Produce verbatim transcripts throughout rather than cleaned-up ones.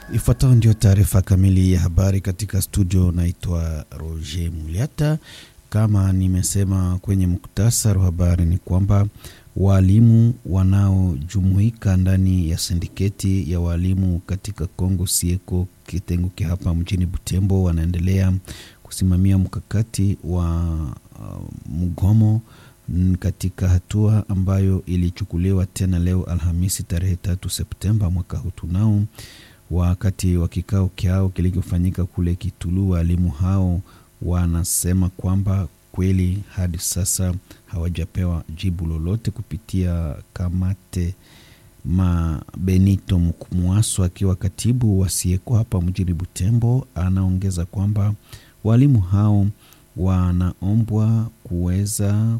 Ifuatayo ndio taarifa kamili ya habari katika studio. Naitwa Roger Muliata. Kama nimesema kwenye muktasari wa habari ni kwamba walimu wanaojumuika ndani ya sindiketi ya walimu katika Kongo Sieko kitengo kia hapa mjini Butembo wanaendelea kusimamia mkakati wa uh, mgomo katika hatua ambayo ilichukuliwa tena leo Alhamisi tarehe tatu Septemba mwaka huu tunao. Wakati wa kikao kiao kilichofanyika kule Kitulu, walimu hao wanasema kwamba kweli hadi sasa hawajapewa jibu lolote kupitia kamate ma Benito Mwaso akiwa katibu wa Sieko hapa mjini Butembo. Anaongeza kwamba walimu hao wanaombwa kuweza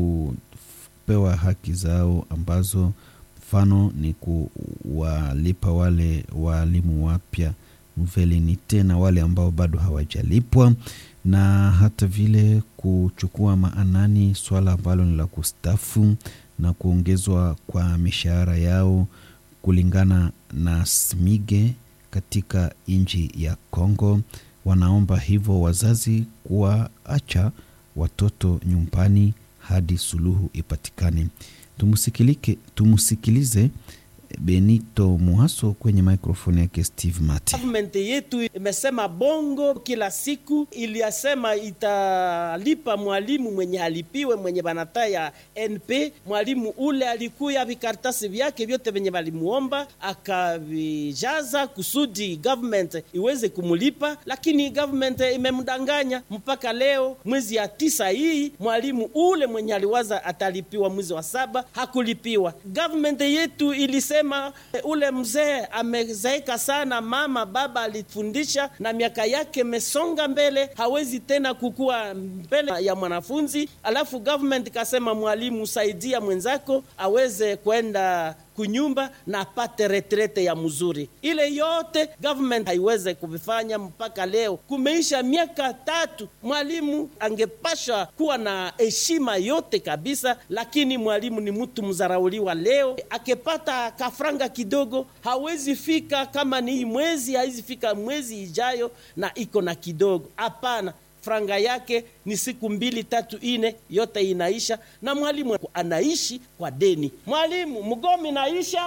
kupewa haki zao ambazo mfano ni kuwalipa wale walimu wapya mvelini tena wale ambao bado hawajalipwa, na hata vile kuchukua maanani swala ambalo ni la kustafu na kuongezwa kwa mishahara yao kulingana na smige katika nchi ya Kongo. Wanaomba hivyo wazazi kuwaacha watoto nyumbani hadi suluhu ipatikane. Tumusikilike, tumusikilize Benito Mwaso kwenye microphone yake Steve Mate. Government yetu imesema bongo kila siku, iliyasema italipa mwalimu mwenye halipiwe mwenye banataya N P. Mwalimu ule alikuya vikaratasi vyake vyote venye walimuomba akavijaza kusudi government iweze kumulipa, lakini government imemdanganya mpaka leo mwezi ya tisa hii mwalimu ule mwenye aliwaza atalipiwa mwezi wa saba hakulipiwa. Government yetu ilisema ule mzee amezeeka sana, mama baba alifundisha na miaka yake mesonga mbele, hawezi tena kukua mbele ya mwanafunzi. Alafu government kasema mwalimu saidia mwenzako aweze kwenda kunyumba na apate retrete ya mzuri. Ile yote government haiweze kuvifanya mpaka leo. Kumeisha miaka tatu, mwalimu angepasha kuwa na heshima yote kabisa, lakini mwalimu ni mtu mzarauliwa. Leo akipata kafranga kidogo hawezi fika kama ni mwezi, hawezi fika mwezi ijayo na iko na kidogo. Hapana, franga yake ni siku mbili tatu ine yote inaisha, na mwalimu anaishi kwa deni. Mwalimu mgomo inaisha?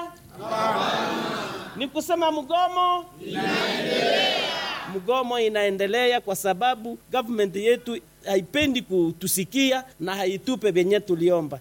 Ni kusema mgomo inaendelea. Mgomo inaendelea kwa sababu government yetu haipendi kutusikia na haitupe benye tuliomba.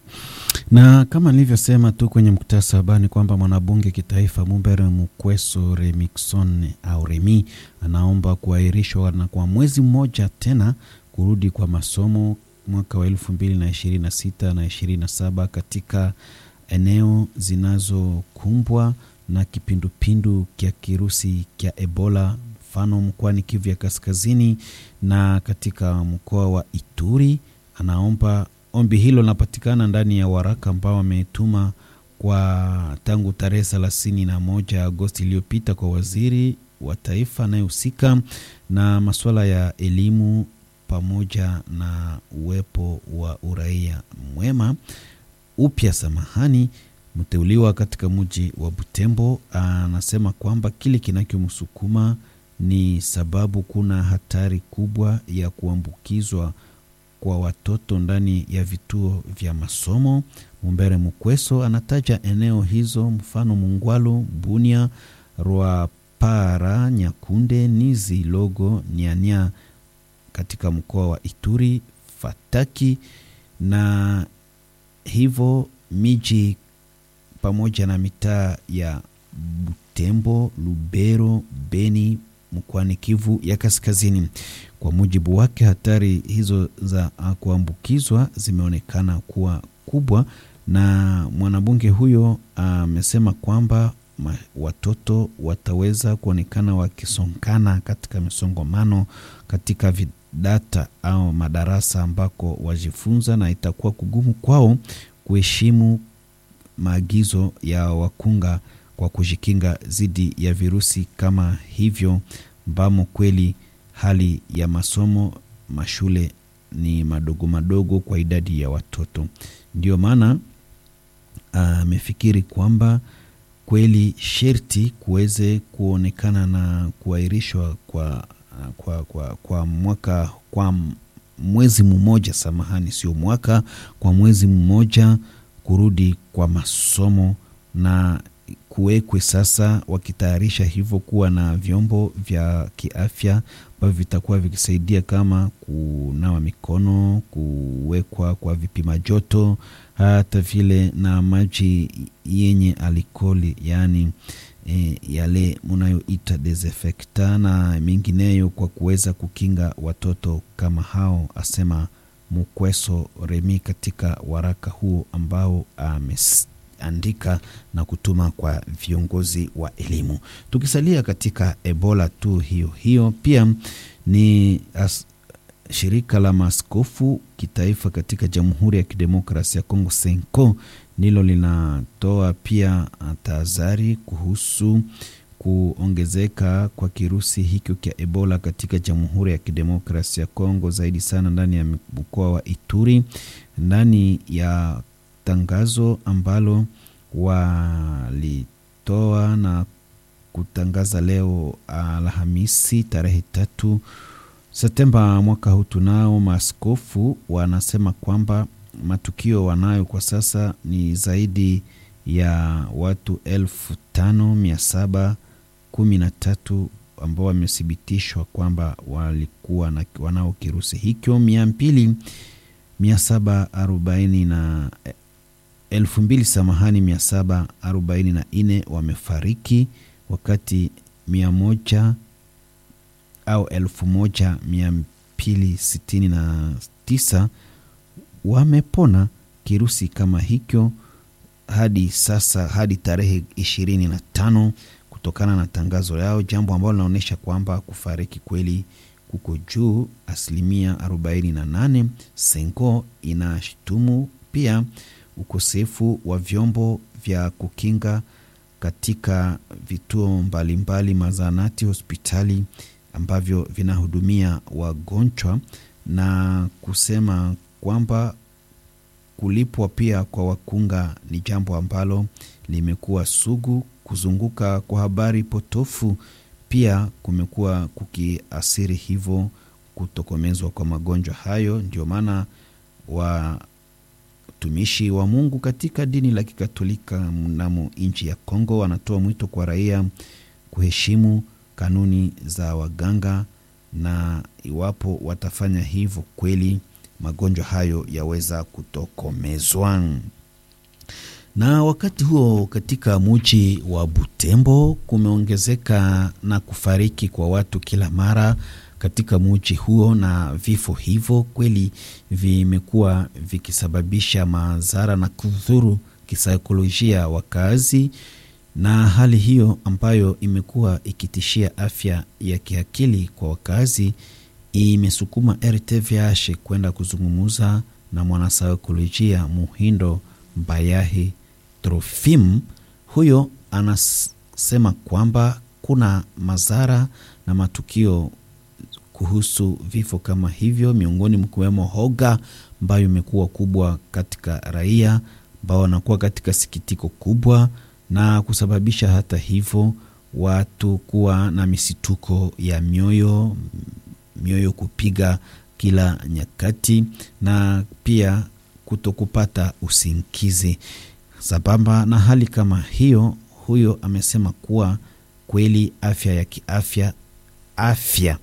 Na kama nilivyosema tu kwenye mkutasa habari kwamba mwanabunge kitaifa Mumbere Mukweso Remixon au Remi anaomba kuahirishwa na kwa mwezi mmoja tena kurudi kwa masomo mwaka wa elfu mbili na ishirini na sita na ishirini na saba katika eneo zinazokumbwa na kipindupindu kia kirusi kia Ebola, mfano mkoani Kivu ya Kaskazini na katika mkoa wa Ituri. Anaomba ombi hilo linapatikana ndani ya waraka ambao wametuma kwa tangu tarehe thelathini na moja Agosti iliyopita kwa waziri wa taifa anayehusika na masuala ya elimu pamoja na uwepo wa uraia mwema. Upya samahani mteuliwa katika mji wa Butembo anasema kwamba kile kinachomsukuma ni sababu kuna hatari kubwa ya kuambukizwa kwa watoto ndani ya vituo vya masomo. Mumbere Mukweso anataja eneo hizo mfano Mungwalu, Bunia, Rwapara, Nyakunde, Nizi, Logo, Nyanya katika mkoa wa Ituri, Fataki na hivyo miji pamoja na mitaa ya Butembo, Lubero, Beni mkoani Kivu ya Kaskazini. Kwa mujibu wake, hatari hizo za kuambukizwa zimeonekana kuwa kubwa, na mwanabunge huyo amesema kwamba watoto wataweza kuonekana wakisongana katika misongomano katika vidata au madarasa ambako wajifunza, na itakuwa kugumu kwao kuheshimu maagizo ya wakunga kwa kujikinga zidi ya virusi kama hivyo, mbamo kweli hali ya masomo mashule ni madogo madogo kwa idadi ya watoto. Ndio maana amefikiri kwamba kweli sherti kuweze kuonekana na kuahirishwa kwa, kwa, kwa, kwa mwaka kwa mwezi mmoja, samahani, sio mwaka, kwa mwezi mmoja kurudi kwa masomo, na kuwekwe sasa wakitayarisha hivyo kuwa na vyombo vya kiafya ambavyo vitakuwa vikisaidia kama kunawa mikono, kuwekwa kwa vipima joto, hata vile na maji yenye alikoli, yani e, yale munayoita desinfectant na mingineyo, kwa kuweza kukinga watoto kama hao, asema Mukweso Remi katika waraka huo ambao ameandika na kutuma kwa viongozi wa elimu. Tukisalia katika Ebola tu hiyo hiyo, pia ni as, shirika la maaskofu kitaifa katika Jamhuri ya Kidemokrasia ya Kongo Senko nilo linatoa pia tahadhari kuhusu kuongezeka kwa kirusi hiki cha Ebola katika Jamhuri ya Kidemokrasia ya Kongo, zaidi sana ndani ya mkoa wa Ituri. Ndani ya tangazo ambalo walitoa na kutangaza leo Alhamisi tarehe tatu Septemba mwaka huu, tunao maaskofu wanasema kwamba matukio wanayo kwa sasa ni zaidi ya watu elfu tano mia saba kumi na tatu ambao wamethibitishwa kwamba walikuwa na wanao kirusi hicho. Mia mbili mia saba arobaini na elfu mbili samahani mia saba arobaini na nne wamefariki, wakati mia moja au elfu moja mia mbili sitini na tisa wamepona kirusi kama hicho hadi sasa, hadi tarehe ishirini na tano kutokana na tangazo yao, jambo ambalo linaonyesha kwamba kufariki kweli kuko juu asilimia arobaini na nane. Senko inashtumu pia ukosefu wa vyombo vya kukinga katika vituo mbalimbali, mazanati, hospitali ambavyo vinahudumia wagonjwa, na kusema kwamba kulipwa pia kwa wakunga ni jambo ambalo limekuwa sugu. Kuzunguka kwa habari potofu pia kumekuwa kukiasiri hivyo kutokomezwa kwa magonjwa hayo. Ndio maana watumishi wa Mungu katika dini la Kikatolika mnamo nchi ya Kongo wanatoa mwito kwa raia kuheshimu kanuni za waganga, na iwapo watafanya hivyo kweli magonjwa hayo yaweza kutokomezwa. Na wakati huo katika mji wa Butembo kumeongezeka na kufariki kwa watu kila mara katika mji huo, na vifo hivyo kweli vimekuwa vikisababisha madhara na kudhuru kisaikolojia wakazi, na hali hiyo ambayo imekuwa ikitishia afya ya kiakili kwa wakazi imesukuma R T V H kwenda kuzungumza na mwanasaikolojia Muhindo Mbayahi Trofim. Huyo anasema kwamba kuna madhara na matukio kuhusu vifo kama hivyo, miongoni mkiwemo hoga ambayo imekuwa kubwa katika raia ambao wanakuwa katika sikitiko kubwa, na kusababisha hata hivyo watu kuwa na misituko ya mioyo, mioyo kupiga kila nyakati, na pia kutokupata usingizi. Sabamba na hali kama hiyo, huyo amesema kuwa kweli afya ya kiafya, afya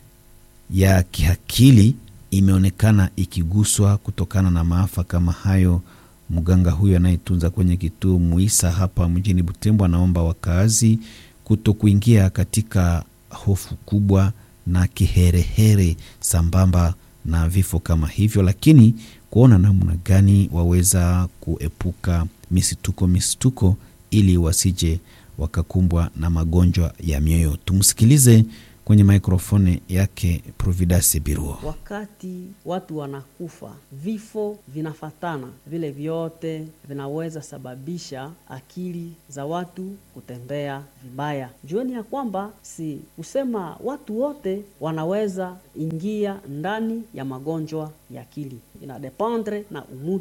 ya kiakili imeonekana ikiguswa kutokana na maafa kama hayo. Mganga huyo anayetunza kwenye kituo Muisa hapa mjini Butembo anaomba wakazi kutokuingia katika hofu kubwa na kiherehere sambamba na vifo kama hivyo, lakini kuona namna gani waweza kuepuka misituko misituko ili wasije wakakumbwa na magonjwa ya mioyo. Tumsikilize kwenye mikrofoni yake Providence Biruo. Wakati watu wanakufa, vifo vinafatana, vile vyote vinaweza sababisha akili za watu kutembea vibaya. Jueni ya kwamba si kusema watu wote wanaweza ingia ndani ya magonjwa ya akili. Inadependre na umutu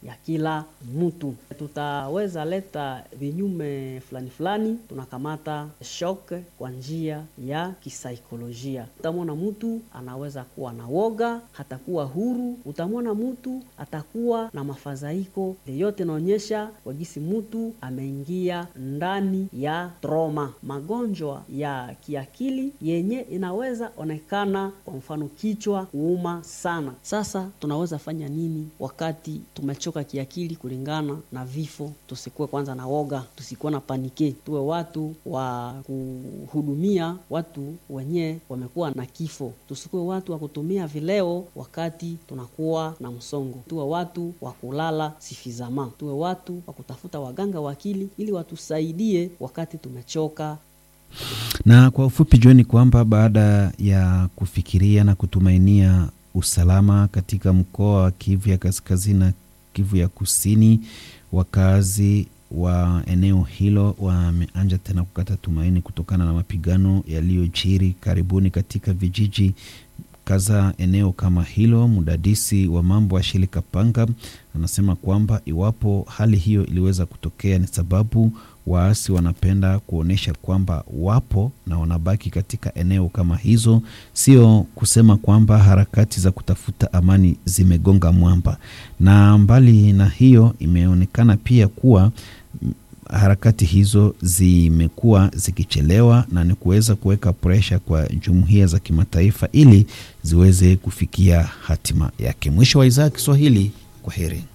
ya kila mtu. Tutaweza leta vinyume fulani fulani, tunakamata shock kwa njia ya kisaikolojia. Utamwona mtu anaweza kuwa na woga, hatakuwa huru. Utamwona mtu atakuwa na mafadhaiko. Yote inaonyesha kwa gisi mtu ameingia ndani ya trauma. Magonjwa ya kiakili yenye inaweza onekana, kwa mfano kichwa kuuma sana. Sasa tunaweza fanya nini wakati tumechoka kiakili kulingana na vifo? Tusikuwe kwanza na woga, tusikuwe na panike. Tuwe watu wa kuhudumia watu wenye wamekuwa na kifo. Tusikuwe watu wa kutumia vileo wakati tunakuwa na msongo. Tuwe watu wa kulala sifizama. Tuwe watu wa kutafuta waganga wa akili ili watusaidie wakati tumechoka. Na kwa ufupi jueni kwamba baada ya kufikiria na kutumainia usalama katika mkoa wa Kivu ya Kaskazini na Kivu ya Kusini, wakazi wa eneo hilo wameanza tena kukata tumaini kutokana na mapigano yaliyojiri karibuni katika vijiji kaza eneo kama hilo. Mudadisi wa mambo wa Shili Kapanga anasema kwamba iwapo hali hiyo iliweza kutokea ni sababu waasi wanapenda kuonesha kwamba wapo na wanabaki katika eneo kama hizo, sio kusema kwamba harakati za kutafuta amani zimegonga mwamba. Na mbali na hiyo, imeonekana pia kuwa harakati hizo zimekuwa zikichelewa, na ni kuweza kuweka pressure kwa jumuiya za kimataifa ili ziweze kufikia hatima yake. Mwisho wa idhaa Kiswahili, kwa heri.